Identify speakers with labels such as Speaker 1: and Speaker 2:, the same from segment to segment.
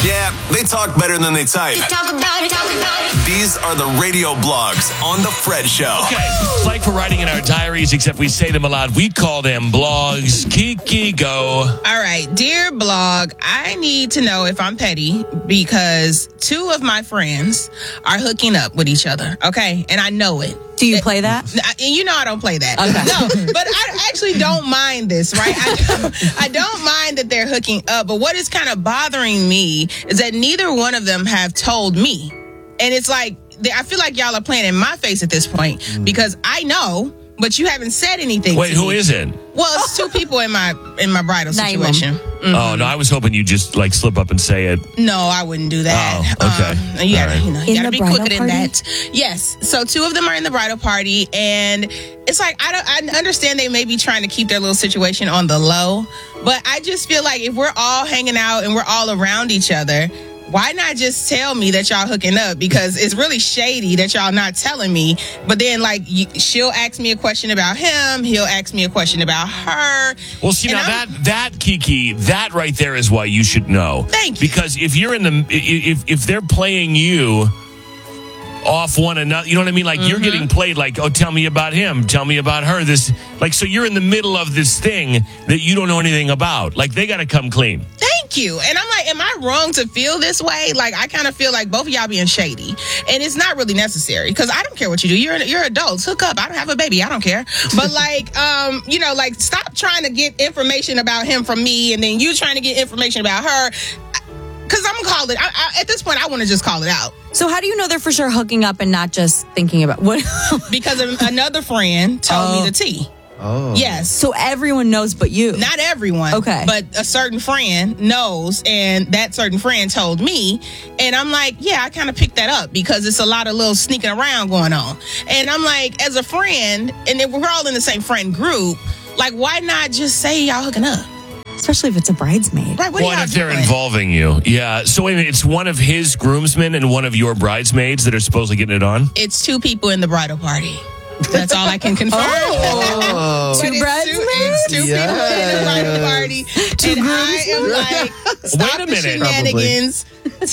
Speaker 1: Yeah, they talk better than they type.
Speaker 2: Talk about it, talk about it.
Speaker 1: These are the radio blogs on The Fred Show.
Speaker 3: Okay, it's like we're writing in our diaries, except we say them aloud. We call them blogs. Kiki, go.
Speaker 4: All right. Dear blog, I need to know if I'm petty because 2 of my friends are hooking up with each other. Okay. And I know it.
Speaker 5: Do you play that?
Speaker 4: And you know I don't play that.
Speaker 5: Okay.
Speaker 4: No, but I actually don't mind this, right? I don't mind that they're hooking up. But what is kind of bothering me is that neither one of them have told me. And it's like, I feel like y'all are playing in my face at this point because I know, but you haven't said anything.
Speaker 3: Wait, who is it?
Speaker 4: Well, it's 2 people in my bridal
Speaker 5: Name
Speaker 4: situation.
Speaker 3: Oh, no, I was hoping you'd just like slip up and say it.
Speaker 4: No, I wouldn't do that.
Speaker 3: Oh, okay.
Speaker 4: You gotta,
Speaker 3: All right.
Speaker 4: you gotta
Speaker 5: In the
Speaker 4: be
Speaker 5: bridal
Speaker 4: quicker than
Speaker 5: party?
Speaker 4: that. Yes. So 2 of them are in the bridal party, and it's like I understand they may be trying to keep their little situation on the low, but I just feel like if we're all hanging out and we're all around each other, why not just tell me that y'all hooking up? Because it's really shady that y'all not telling me. But then, like, she'll ask me a question about him. He'll ask me a question about her.
Speaker 3: Well, see,
Speaker 4: And
Speaker 3: now that Kiki, that right there is why you should know.
Speaker 4: Thank you.
Speaker 3: Because if you're in the, if they're playing you off one another, you know what I mean? Like you're getting played like, oh, tell me about him. Tell me about her. This, like, so you're in the middle of this thing that you don't know anything about. Like they got to come clean.
Speaker 4: Thank you. And I'm like, am I wrong to feel this way? Like, I kind of feel like both of y'all being shady. And it's not really necessary because I don't care what you do. You're adults. Hook up. I don't have a baby. I don't care. But like, you know, like stop trying to get information about him from me and then you trying to get information about her. Because I'm going to call it. At this point, I want to just call it out.
Speaker 5: So how do you know they're for sure hooking up and not just thinking about what?
Speaker 4: Because another friend told me the tea.
Speaker 6: Oh.
Speaker 4: Yes.
Speaker 5: So everyone knows but you.
Speaker 4: Not everyone.
Speaker 5: Okay.
Speaker 4: But a certain friend knows, and that certain friend told me. And I'm like, yeah, I kind of picked that up because it's a lot of little sneaking around going on. And I'm like, as a friend, and then we're all in the same friend group, like, why not just say y'all hooking up?
Speaker 5: Especially if it's a bridesmaid.
Speaker 4: Right, what
Speaker 3: Well,
Speaker 4: are y'all
Speaker 3: if they're
Speaker 4: doing?
Speaker 3: involving you. Yeah. So wait a minute, it's one of his groomsmen and one of your bridesmaids that are supposedly getting it on?
Speaker 4: It's 2 people in the bridal party. That's all I can confirm.
Speaker 6: Oh.
Speaker 4: But
Speaker 5: Two bridesmaids?
Speaker 4: it's 2 people in the bridal party. And I am like, stop
Speaker 3: Wait a
Speaker 4: the
Speaker 3: minute.
Speaker 4: shenanigans.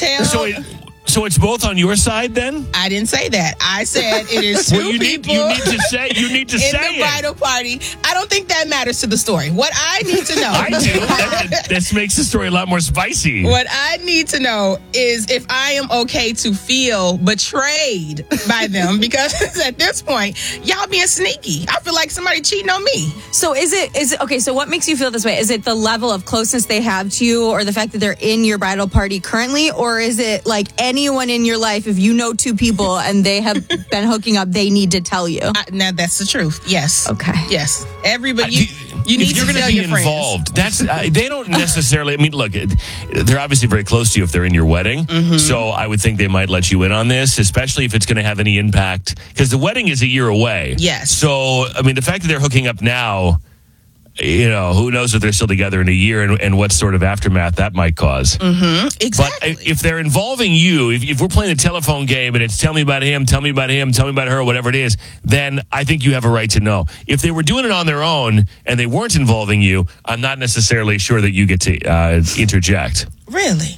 Speaker 3: So it's both on your side then?
Speaker 4: I didn't say that. I said it is 2
Speaker 3: Well, you need
Speaker 4: people.
Speaker 3: to say
Speaker 4: in the bridal party. I don't think that matters to the story. What I need to know.
Speaker 3: I do. This makes the story a lot more spicy.
Speaker 4: What I need to know is if I am okay to feel betrayed by them because at this point, y'all being sneaky. I feel like somebody cheating on me.
Speaker 5: So is it okay? So what makes you feel this way? Is it the level of closeness they have to you, or the fact that they're in your bridal party currently, or is it like anyone in your life? If you know 2 people and they have been hooking up, they need to tell you.
Speaker 4: Now that's the truth. Yes.
Speaker 5: Okay.
Speaker 4: Yes. Everybody. You need
Speaker 3: if you're
Speaker 4: to
Speaker 3: going
Speaker 4: tell
Speaker 3: to be
Speaker 4: your friends.
Speaker 3: involved, that's they don't necessarily. I mean, look, they're obviously very close to you if they're in your wedding. So I would think they might let you in on this, especially if it's going to have any impact, because the wedding is a year away.
Speaker 4: Yes.
Speaker 3: So I mean, the fact that they're hooking up now, you know, who knows if they're still together in a year and what sort of aftermath that might cause.
Speaker 4: Exactly.
Speaker 3: But if they're involving you, if we're playing a telephone game and it's tell me about him, tell me about him, tell me about her, whatever it is, then I think you have a right to know. If they were doing it on their own and they weren't involving you, I'm not necessarily sure that you get to interject.
Speaker 4: Really?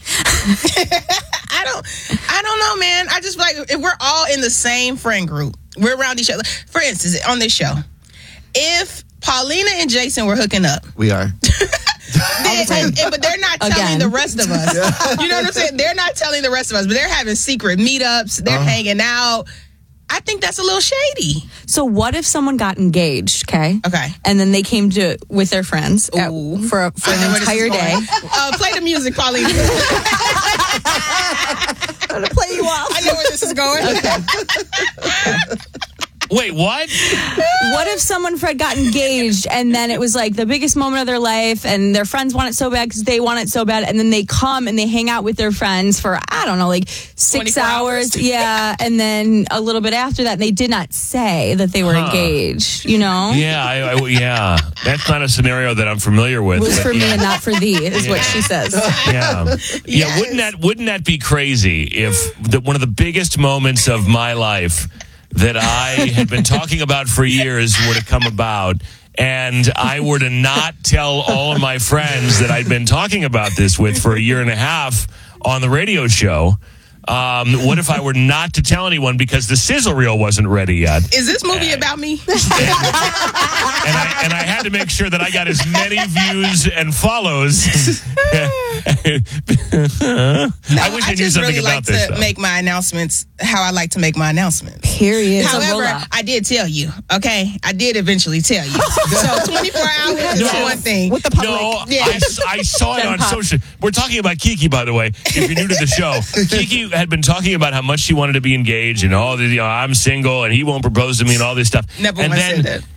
Speaker 4: I don't know, man. I just like if we're all in the same friend group, we're around each other. For instance, on this show, if Paulina and Jason were hooking up,
Speaker 6: We are.
Speaker 4: but they're not telling
Speaker 5: Again.
Speaker 4: the rest of us. You know what I'm saying? They're not telling the rest of us, but they're having secret meetups. They're hanging out. I think that's a little shady.
Speaker 5: So what if someone got engaged? Okay.
Speaker 4: Okay.
Speaker 5: And then they came to with their friends
Speaker 4: Ooh.
Speaker 5: for
Speaker 4: I know
Speaker 5: an
Speaker 4: where this
Speaker 5: entire
Speaker 4: is
Speaker 5: day.
Speaker 4: going. Play the music, Paulina.
Speaker 5: I'm gonna play you off.
Speaker 4: I know where this is going.
Speaker 3: Wait, what?
Speaker 5: What if someone, Fred, got engaged and then it was like the biggest moment of their life and their friends want it so bad because they want it so bad, and then they come and they hang out with their friends for, I don't know, like 6
Speaker 4: 24
Speaker 5: hours.
Speaker 4: hours.
Speaker 5: Yeah. And then a little bit after that, they did not say that they were engaged, you know?
Speaker 3: Yeah, yeah. That's not a scenario that I'm familiar with.
Speaker 5: It was
Speaker 3: but
Speaker 5: for me
Speaker 3: yeah.
Speaker 5: and not for thee, is what she says.
Speaker 3: Yeah, yeah. Wouldn't that be crazy if one of the biggest moments of my life that I had been talking about for years were to come about, and I were to not tell all of my friends that I'd been talking about this with for a year and a half on the radio show. What if I were not to tell anyone because the sizzle reel wasn't ready yet?
Speaker 4: Is this movie about me?
Speaker 3: And I had to make sure that I got as many views and follows. I wish I knew
Speaker 4: just
Speaker 3: something
Speaker 4: really
Speaker 3: about
Speaker 4: like
Speaker 3: this.
Speaker 4: to make my announcements how I like to make my announcements.
Speaker 5: Period.
Speaker 4: However, I did tell you, okay? I did eventually tell you. So 24 hours is one thing.
Speaker 5: With the public.
Speaker 3: No,
Speaker 4: Yeah.
Speaker 3: I saw it on social. We're talking about Kiki, by the way. If you're new to the show, Kiki had been talking about how much she wanted to be engaged and all the, I'm single and he won't propose to me and all this stuff.
Speaker 4: Never
Speaker 3: and
Speaker 4: once
Speaker 3: then,
Speaker 4: said that.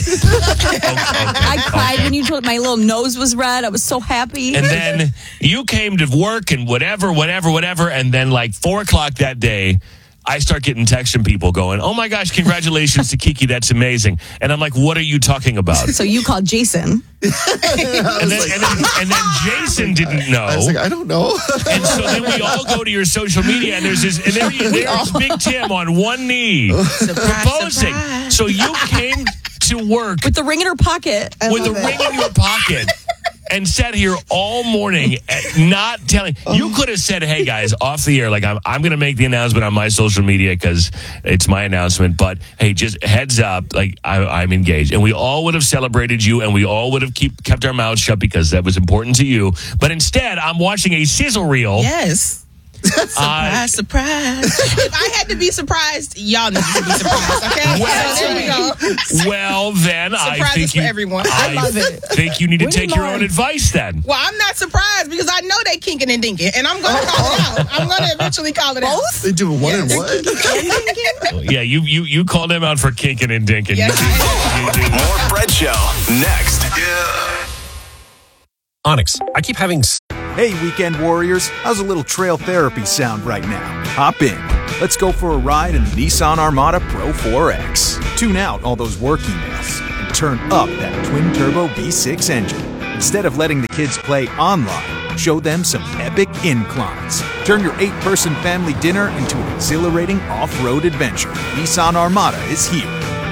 Speaker 5: I cried when you told my little nose was red. I was so happy.
Speaker 3: And then you came to work and whatever. And then like 4:00 that day, I start getting texts from people going, "Oh my gosh, congratulations to Kiki. That's amazing." And I'm like, "What are you talking about?"
Speaker 5: So you called Jason.
Speaker 3: And then Jason didn't know.
Speaker 6: I was like, I don't know.
Speaker 3: And so then we all go to your social media, and there's Big Tim on one knee proposing.
Speaker 4: surprise.
Speaker 3: So you came to work
Speaker 5: With the ring in her pocket.
Speaker 3: with a ring in your pocket and sat here all morning not telling. You could have said, "Hey guys, off the air, like I'm going to make the announcement on my social media because it's my announcement, but hey, just heads up, like I'm engaged." And we all would have celebrated you, and we all would have kept our mouths shut because that was important to you. But instead, I'm watching a sizzle reel.
Speaker 4: Yes. Surprise, surprise. If I had to be surprised, y'all need to be surprised, okay?
Speaker 3: Well,
Speaker 4: so there we go.
Speaker 3: Well, then I
Speaker 4: Surprises
Speaker 3: think
Speaker 4: for everyone. I love it.
Speaker 3: think you need to take your own advice then.
Speaker 4: Well, I'm not surprised because I know they kinking and dinking, and I'm going to call it out. I'm going to eventually call it out.
Speaker 6: They do one and one.
Speaker 3: Yeah, you called him out for kinking and dinking.
Speaker 4: Yes,
Speaker 3: You did.
Speaker 1: More Fred Show next.
Speaker 7: Onyx, I keep having.
Speaker 8: Hey, weekend warriors, how's a little trail therapy sound right now? Hop in. Let's go for a ride in the Nissan Armada Pro 4X. Tune out all those work emails and turn up that twin-turbo V6 engine. Instead of letting the kids play online, show them some epic inclines. Turn your 8-person family dinner into an exhilarating off-road adventure. Nissan Armada is here.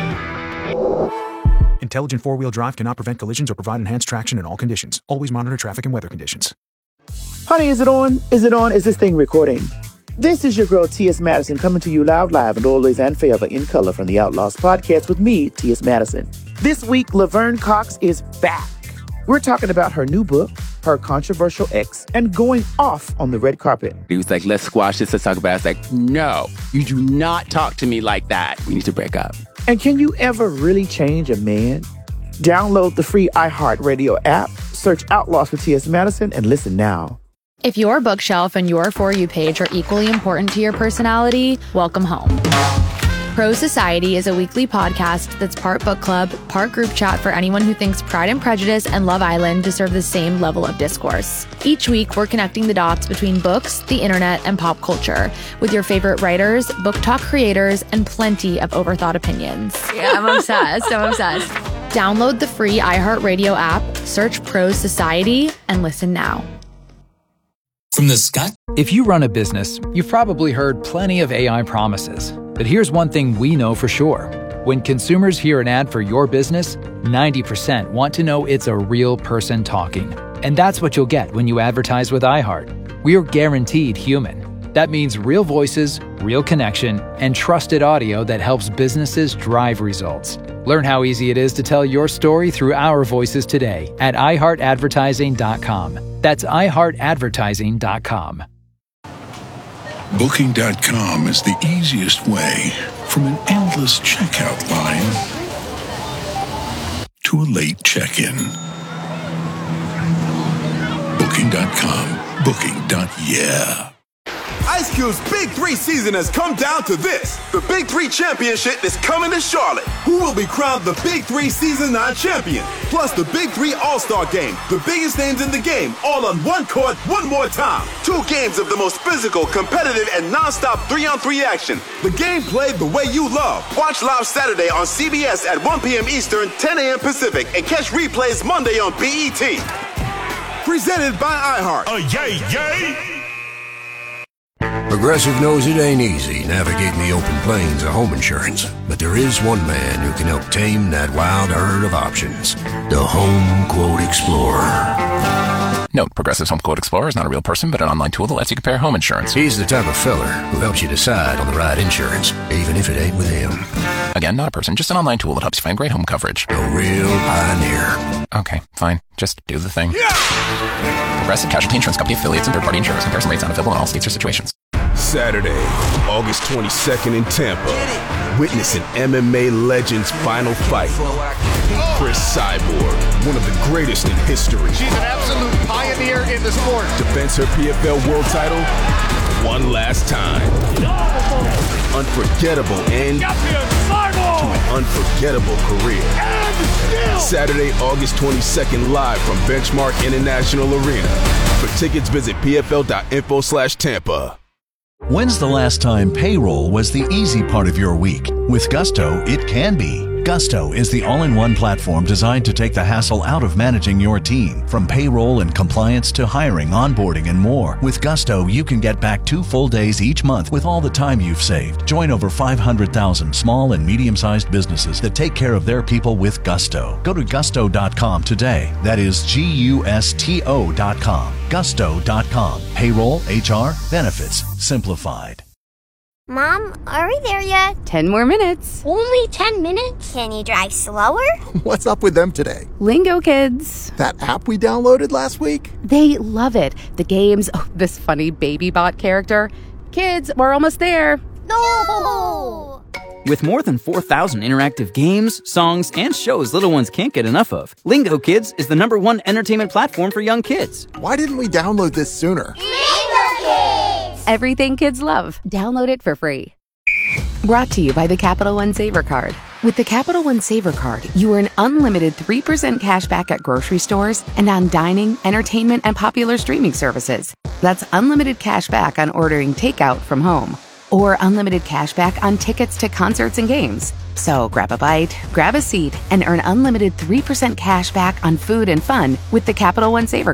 Speaker 8: Intelligent four-wheel drive cannot prevent collisions or provide enhanced traction in all conditions. Always monitor traffic and weather conditions.
Speaker 9: Honey, is it on? Is it on? Is this thing recording? This is your girl, T.S. Madison, coming to you live and always and forever in color from the Outlaws podcast with me, T.S. Madison. This week, Laverne Cox is back. We're talking about her new book, her controversial ex, and going off on the red carpet.
Speaker 10: He was like, let's squash this, let's talk about it. I was like, no, you do not talk to me like that. We need to break up.
Speaker 9: And can you ever really change a man? Download the free iHeartRadio app, search Outlaws with T.S. Madison, and listen now.
Speaker 11: If your bookshelf and your For You page are equally important to your personality, welcome home. Pro Society is a weekly podcast that's part book club, part group chat for anyone who thinks Pride and Prejudice and Love Island deserve the same level of discourse. Each week, we're connecting the dots between books, the internet, and pop culture with your favorite writers, book talk creators, and plenty of overthought opinions. Yeah, I'm obsessed. Download the free iHeartRadio app, search Pro Society, and listen now.
Speaker 7: From the Scott. If you run a business, you've probably heard plenty of AI promises. But here's one thing we know for sure. When consumers hear an ad for your business, 90% want to know it's a real person talking. And that's what you'll get when you advertise with iHeart. We're guaranteed human. That means real voices, real connection, and trusted audio that helps businesses drive results. Learn how easy it is to tell your story through our voices today at iHeartAdvertising.com. That's iHeartAdvertising.com.
Speaker 12: Booking.com is the easiest way from an endless checkout line to a late check-in. Booking.com. Booking.yeah.
Speaker 13: Ice Cube's Big 3 season has come down to this. The Big 3 Championship is coming to Charlotte. Who will be crowned the Big 3 Season 9 champion? Plus the Big 3 All-Star Game. The biggest names in the game, all on one court, one more time. 2 games of the most physical, competitive, and non-stop 3-on-3 action. The game played the way you love. Watch live Saturday on CBS at 1 p.m. Eastern, 10 a.m. Pacific, and catch replays Monday on BET. Presented by iHeart.
Speaker 12: Yay!
Speaker 14: Progressive knows it ain't easy navigating the open plains of home insurance, but there is one man who can help tame that wild herd of options. The Home Quote Explorer.
Speaker 15: Note, Progressive's Home Quote Explorer is not a real person, but an online tool that lets you compare home insurance.
Speaker 14: He's the type of feller who helps you decide on the right insurance, even if it ain't with him.
Speaker 15: Again, not a person, just an online tool that helps you find great home coverage.
Speaker 14: A real pioneer.
Speaker 15: Okay, fine. Just do the thing. Progressive Casualty Insurance Company affiliates and third-party insurers. Comparison rates not available in all states or situations.
Speaker 13: Saturday, August 22nd in Tampa. Witness an MMA legend's final fight. Chris Cyborg, one of the greatest in history.
Speaker 16: She's an absolute pioneer in the sport.
Speaker 13: Defends her PFL world title one last time. Unforgettable end to an unforgettable career. Saturday, August 22nd, live from Benchmark International Arena. For tickets, visit pfl.info/Tampa.
Speaker 17: When's the last time payroll was the easy part of your week? With Gusto, it can be. Gusto is the all-in-one platform designed to take the hassle out of managing your team. From payroll and compliance to hiring, onboarding, and more. With Gusto, you can get back 2 full days each month with all the time you've saved. Join over 500,000 small and medium-sized businesses that take care of their people with Gusto. Go to gusto.com today. That is Gusto.com. Gusto.com. Payroll, HR, benefits, simplified.
Speaker 2: Mom, are we there yet?
Speaker 18: 10 more minutes.
Speaker 2: Only 10 minutes? Can you drive slower?
Speaker 6: What's up with them today?
Speaker 18: Lingo Kids.
Speaker 6: That app we downloaded last week?
Speaker 18: They love it. The games, this funny baby bot character. Kids, we're almost there.
Speaker 2: No!
Speaker 19: With more than 4,000 interactive games, songs, and shows little ones can't get enough of, Lingo Kids is the #1 entertainment platform for young kids.
Speaker 6: Why didn't we download this sooner?
Speaker 18: Everything kids love. Download it for free. Brought to you by the Capital One Saver Card. With the Capital One Saver Card, you earn unlimited 3% cash back at grocery stores and on dining, entertainment, and popular streaming services. That's unlimited cash back on ordering takeout from home. Or unlimited cash back on tickets to concerts and games. So grab a bite, grab a seat, and earn unlimited 3% cash back on food and fun with the Capital One Saver